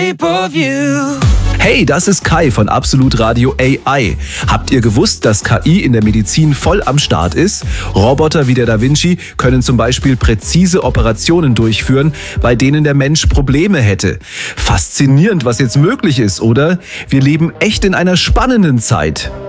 shape of you. Hey, das ist Kai von Absolut Radio AI. Habt ihr gewusst, dass KI in der Medizin voll am Start ist? Roboter wie der Da Vinci können zum Beispiel präzise Operationen durchführen, bei denen der Mensch Probleme hätte. Faszinierend, was jetzt möglich ist, oder? Wir leben echt in einer spannenden Zeit.